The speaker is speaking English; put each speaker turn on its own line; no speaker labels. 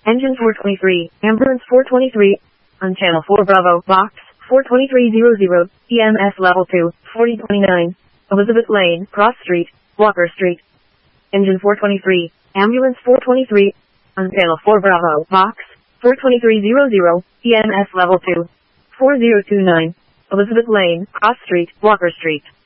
Engine 423, Ambulance 423, on Channel 4 Bravo, Box 42300, EMS Level 2, 4029, Elizabeth Lane, Cross Street, Walker Street. Engine 423, Ambulance 423, on Channel 4 Bravo, Box 42300, EMS Level 2, 4029, Elizabeth Lane, Cross Street, Walker Street.